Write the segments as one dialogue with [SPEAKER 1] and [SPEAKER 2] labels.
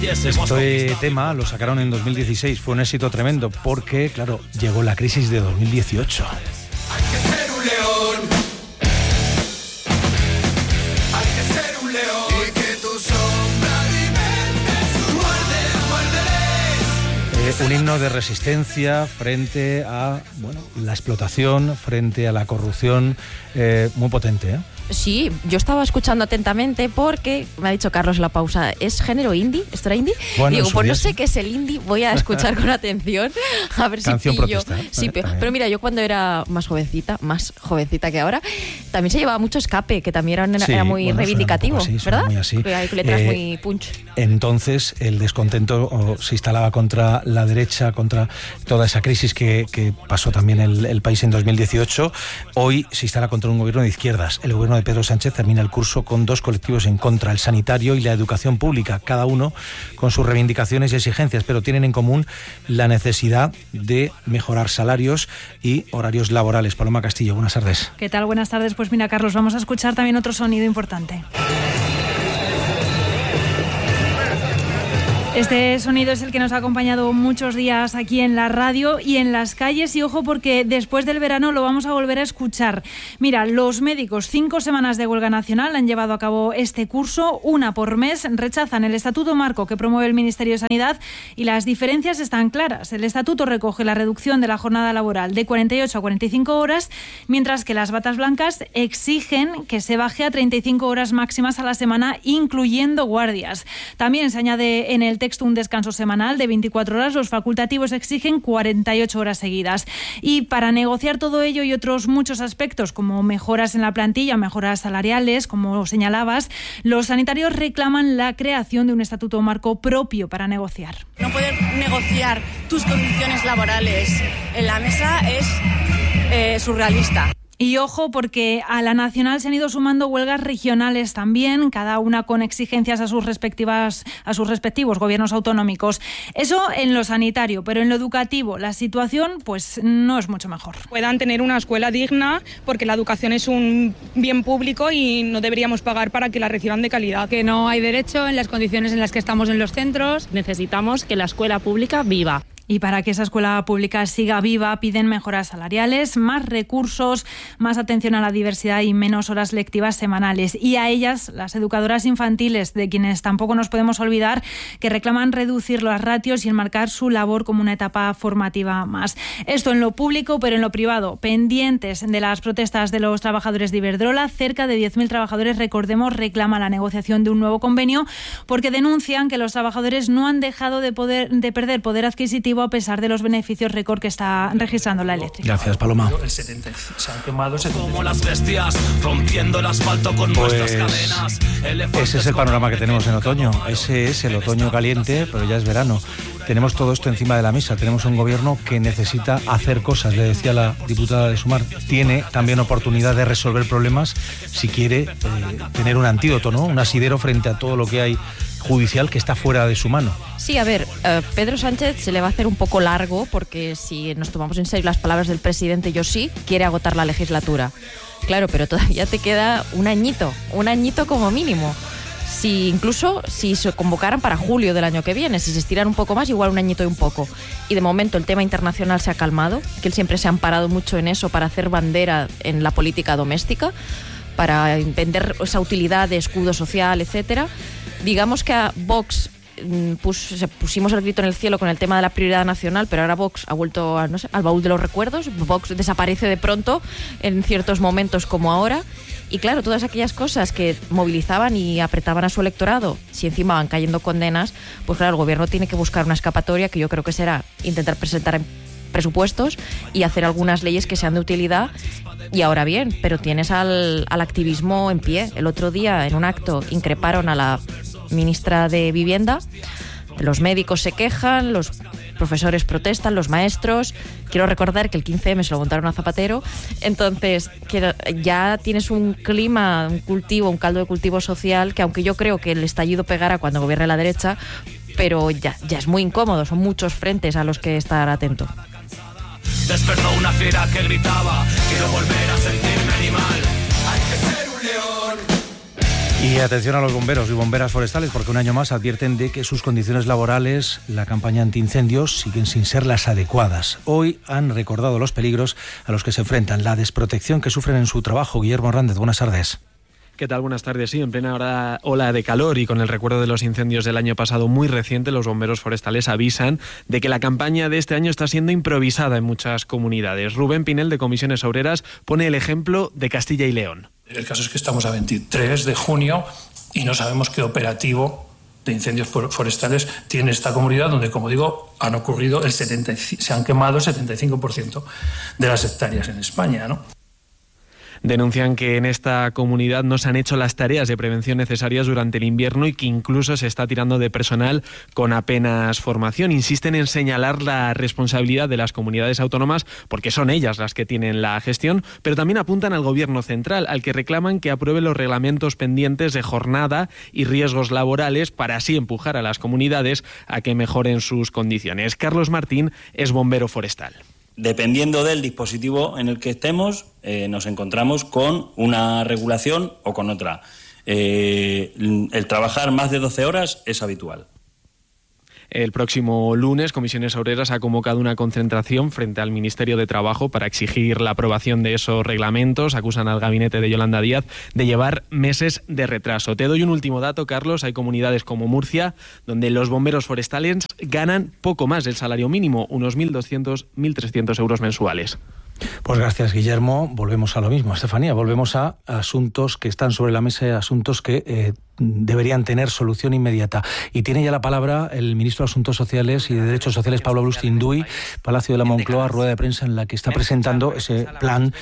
[SPEAKER 1] Este tema lo sacaron en 2016, fue un éxito tremendo porque, claro, llegó la crisis de 2018.
[SPEAKER 2] Hay que ser un león. Hay que ser un león. Y que tu sombra alimente su muérdeles.
[SPEAKER 1] Un himno de resistencia frente a, la explotación, frente a la corrupción, muy potente, ¿eh?
[SPEAKER 3] Sí, yo estaba escuchando atentamente porque me ha dicho Carlos en la pausa, ¿es género indie? ¿Esto era indie?
[SPEAKER 1] Bueno,
[SPEAKER 3] digo, pues no sé qué es el indie, voy a escuchar con atención, a ver
[SPEAKER 1] Canción
[SPEAKER 3] si pillo.
[SPEAKER 1] protesta, ¿eh?
[SPEAKER 3] Sí, pero mira, yo cuando era más jovencita que ahora, también se llevaba mucho escape, que también era muy reivindicativo,
[SPEAKER 1] así,
[SPEAKER 3] ¿verdad?
[SPEAKER 1] Muy así.
[SPEAKER 3] Hay letras muy punch.
[SPEAKER 1] Entonces, el descontento se instalaba contra la derecha, contra toda esa crisis que pasó también el país en 2018. Hoy se instala contra un gobierno de izquierdas. El gobierno de Pedro Sánchez termina el curso con dos colectivos en contra, el sanitario y la educación pública, cada uno con sus reivindicaciones y exigencias, pero tienen en común la necesidad de mejorar salarios y horarios laborales. Paloma Castillo, buenas tardes.
[SPEAKER 4] ¿Qué tal? Buenas tardes. Pues mira, Carlos, vamos a escuchar también otro sonido importante. Este sonido es el que nos ha acompañado muchos días aquí en la radio y en las calles, y ojo porque después del verano lo vamos a volver a escuchar. Mira, los médicos, 5 semanas de huelga nacional han llevado a cabo este curso, una por mes, rechazan el estatuto marco que promueve el Ministerio de Sanidad y las diferencias están claras. El estatuto recoge la reducción de la jornada laboral de 48 a 45 horas, mientras que las batas blancas exigen que se baje a 35 horas máximas a la semana, incluyendo guardias. También se añade en el texto un descanso semanal de 24 horas. Los facultativos exigen 48 horas seguidas. Y para negociar todo ello y otros muchos aspectos, como mejoras en la plantilla, mejoras salariales, como señalabas, los sanitarios reclaman la creación de un estatuto marco propio para negociar.
[SPEAKER 5] No poder negociar tus condiciones laborales en la mesa es surrealista.
[SPEAKER 4] Y ojo, porque a la nacional se han ido sumando huelgas regionales también, cada una con exigencias a sus respectivos gobiernos autonómicos. Eso en lo sanitario, pero en lo educativo la situación pues no es mucho mejor.
[SPEAKER 6] Puedan tener una escuela digna, porque la educación es un bien público y no deberíamos pagar para que la reciban de calidad.
[SPEAKER 7] Que no hay derecho en las condiciones en las que estamos en los centros.
[SPEAKER 8] Necesitamos que la escuela pública viva.
[SPEAKER 4] Y para que esa escuela pública siga viva, piden mejoras salariales, más recursos, más atención a la diversidad y menos horas lectivas semanales. Y a ellas, las educadoras infantiles, de quienes tampoco nos podemos olvidar, que reclaman reducir los ratios y enmarcar su labor como una etapa formativa más. Esto en lo público, pero en lo privado, pendientes de las protestas de los trabajadores de Iberdrola, cerca de 10.000 trabajadores, recordemos, reclaman la negociación de un nuevo convenio porque denuncian que los trabajadores no han dejado de perder poder adquisitivo a pesar de los beneficios récord que está registrando la eléctrica.
[SPEAKER 1] Gracias, Paloma.
[SPEAKER 2] Se han quemado como las bestias, rompiendo el asfalto con nuestras cadenas.
[SPEAKER 1] Ese es el panorama que tenemos en otoño. Ese es el otoño caliente, pero ya es verano. Tenemos todo esto encima de la mesa. Tenemos un gobierno que necesita hacer cosas, le decía la diputada de Sumar. Tiene también oportunidad de resolver problemas si quiere tener un antídoto, ¿no? Un asidero frente a todo lo que hay judicial que está fuera de su mano.
[SPEAKER 3] Sí, a ver, Pedro Sánchez se le va a hacer un poco largo porque si nos tomamos en serio las palabras del presidente, yo sí, quiere agotar la legislatura. Claro, pero todavía te queda un añito como mínimo. Incluso si se convocaran para julio del año que viene, si se estiran un poco más, igual un añito y un poco. Y de momento el tema internacional se ha calmado, que él siempre se ha amparado mucho en eso para hacer bandera en la política doméstica, para vender esa utilidad de escudo social, etcétera. Digamos que a Vox pusimos el grito en el cielo con el tema de la prioridad nacional, pero ahora Vox ha vuelto al baúl de los recuerdos. Vox desaparece de pronto en ciertos momentos como ahora. Y claro, todas aquellas cosas que movilizaban y apretaban a su electorado, si encima van cayendo condenas, pues claro, el gobierno tiene que buscar una escapatoria, que yo creo que será intentar presentar presupuestos y hacer algunas leyes que sean de utilidad. Y ahora bien, pero tienes al activismo en pie. El otro día, en un acto, increparon a la ministra de Vivienda, los médicos se quejan, los profesores protestan, los maestros. Quiero recordar que el 15M se lo montaron a Zapatero. Entonces, ya tienes un clima, un caldo de cultivo social, que aunque yo creo que el estallido pegará cuando gobierne la derecha, pero ya es muy incómodo, son muchos frentes a los que estar atento.
[SPEAKER 2] Despertó una fiera que gritaba, quiero volver a sentirme animal. Hay que ser un león.
[SPEAKER 1] Y atención a los bomberos y bomberas forestales, porque un año más advierten de que sus condiciones laborales, la campaña antiincendios, siguen sin ser las adecuadas. Hoy han recordado los peligros a los que se enfrentan, la desprotección que sufren en su trabajo. Guillermo Hernández, buenas tardes.
[SPEAKER 9] ¿Qué tal? Buenas tardes. Sí, en plena ola de calor y con el recuerdo de los incendios del año pasado muy reciente, los bomberos forestales avisan de que la campaña de este año está siendo improvisada en muchas comunidades. Rubén Pinel, de Comisiones Obreras, pone el ejemplo de Castilla y León.
[SPEAKER 10] El caso es que estamos a 23 de junio y no sabemos qué operativo de incendios forestales tiene esta comunidad, donde, como digo, se han quemado el 75% de las hectáreas en España, ¿no?
[SPEAKER 9] Denuncian que en esta comunidad no se han hecho las tareas de prevención necesarias durante el invierno y que incluso se está tirando de personal con apenas formación. Insisten en señalar la responsabilidad de las comunidades autónomas porque son ellas las que tienen la gestión, pero también apuntan al gobierno central, al que reclaman que apruebe los reglamentos pendientes de jornada y riesgos laborales para así empujar a las comunidades a que mejoren sus condiciones. Carlos Martín es bombero forestal.
[SPEAKER 11] Dependiendo del dispositivo en el que estemos, nos encontramos con una regulación o con otra. El trabajar más de 12 horas es habitual.
[SPEAKER 9] El próximo lunes, Comisiones Obreras ha convocado una concentración frente al Ministerio de Trabajo para exigir la aprobación de esos reglamentos. Acusan al gabinete de Yolanda Díaz de llevar meses de retraso. Te doy un último dato, Carlos. Hay comunidades como Murcia, donde los bomberos forestales ganan poco más del salario mínimo, unos 1.200, 1.300 euros mensuales.
[SPEAKER 1] Pues gracias, Guillermo. Volvemos a lo mismo, Estefanía. Volvemos a asuntos que están sobre la mesa, asuntos que deberían tener solución inmediata. Y tiene ya la palabra el ministro de Asuntos Sociales y de Derechos Sociales, Pablo Agustín-Duy, Palacio de la Moncloa, rueda de prensa en la que está presentando ese plan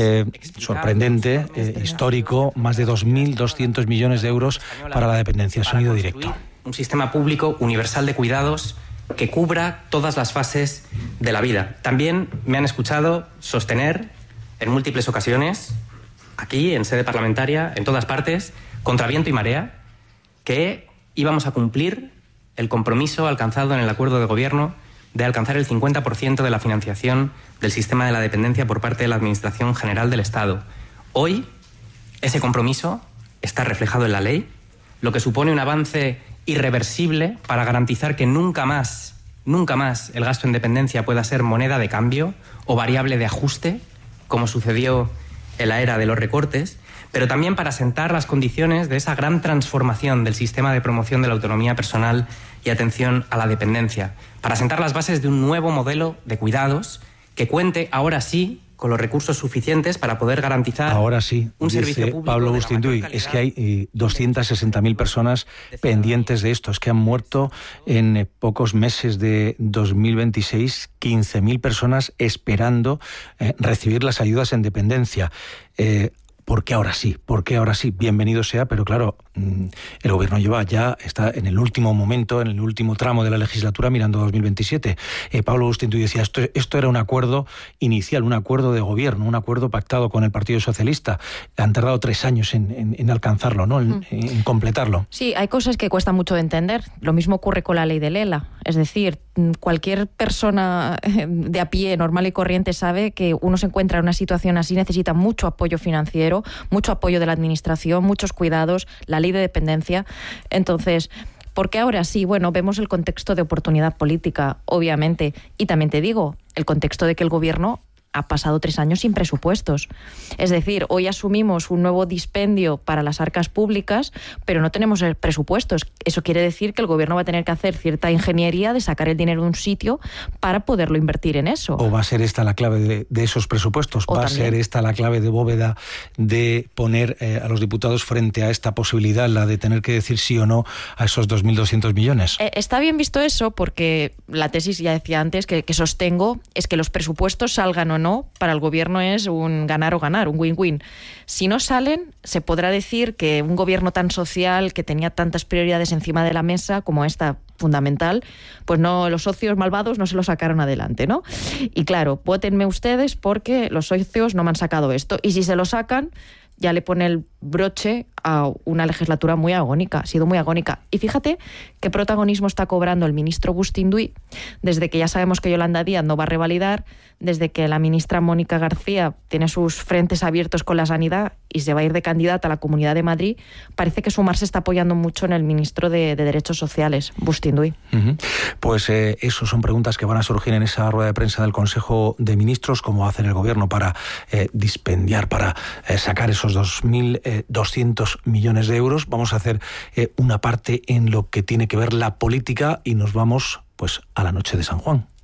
[SPEAKER 1] sorprendente, histórico, más de 2.200 millones de euros para la dependencia. Sonido directo.
[SPEAKER 12] Un sistema público universal de cuidados que cubra todas las fases de la vida. También me han escuchado sostener en múltiples ocasiones, aquí en sede parlamentaria, en todas partes, contra viento y marea, que íbamos a cumplir el compromiso alcanzado en el acuerdo de gobierno de alcanzar el 50% de la financiación del sistema de la dependencia por parte de la Administración General del Estado. Hoy, ese compromiso está reflejado en la ley, lo que supone un avance irreversible para garantizar que nunca más el gasto en dependencia pueda ser moneda de cambio o variable de ajuste, como sucedió en la era de los recortes, pero también para sentar las condiciones de esa gran transformación del sistema de promoción de la autonomía personal y atención a la dependencia, para sentar las bases de un nuevo modelo de cuidados que cuente ahora sí con los recursos suficientes para poder garantizar
[SPEAKER 1] ahora sí, un servicio público. Pablo Agustín-Duy, es que hay 260.000 personas pendientes de esto, es que han muerto en pocos meses de 2026 15.000 personas esperando recibir las ayudas en dependencia. ¿Por qué ahora sí? Bienvenido sea, pero claro, el gobierno está en el último momento, en el último tramo de la legislatura mirando a 2027. Pablo Agustín-Duy decía, esto era un acuerdo inicial, un acuerdo de gobierno, un acuerdo pactado con el Partido Socialista. Han tardado 3 años en alcanzarlo, ¿no? En completarlo.
[SPEAKER 3] Sí, hay cosas que cuesta mucho de entender. Lo mismo ocurre con la ley del ELA. Es decir, cualquier persona de a pie, normal y corriente, sabe que uno se encuentra en una situación así, necesita mucho apoyo financiero, mucho apoyo de la administración, muchos cuidados, la ley de dependencia. Entonces, ¿por qué ahora sí? Bueno, vemos el contexto de oportunidad política, obviamente, y también te digo, el contexto de que el gobierno ha pasado 3 años sin presupuestos. Es decir, hoy asumimos un nuevo dispendio para las arcas públicas, pero no tenemos presupuestos. Eso quiere decir que el gobierno va a tener que hacer cierta ingeniería de sacar el dinero de un sitio para poderlo invertir en eso.
[SPEAKER 1] ¿O va a ser esta la clave de esos presupuestos? ¿Va a ser esta la clave de bóveda de poner a los diputados frente a esta posibilidad, la de tener que decir sí o no a esos 2.200 millones?
[SPEAKER 3] Está bien visto eso, porque la tesis, ya decía antes, que sostengo, es que los presupuestos salgan o no, para el gobierno es un ganar o ganar, un win-win. Si no salen, se podrá decir que un gobierno tan social, que tenía tantas prioridades encima de la mesa como esta fundamental, pues no, los socios malvados no se lo sacaron adelante, ¿no? Y claro, vótenme ustedes porque los socios no me han sacado esto. Y si se lo sacan, ya le pone el broche a una legislatura muy agónica, ha sido muy agónica. Y fíjate qué protagonismo está cobrando el ministro Bustinduy, desde que ya sabemos que Yolanda Díaz no va a revalidar, desde que la ministra Mónica García tiene sus frentes abiertos con la sanidad y se va a ir de candidata a la Comunidad de Madrid. Parece que Sumar se está apoyando mucho en el ministro de Derechos Sociales, Bustinduy.
[SPEAKER 1] Pues eso son preguntas que van a surgir en esa rueda de prensa del Consejo de Ministros, cómo va a hacer el Gobierno para dispendiar, para sacar esos 2.200 millones de euros. Vamos a hacer una parte en lo que tiene que ver la política y nos vamos pues a la noche de San Juan.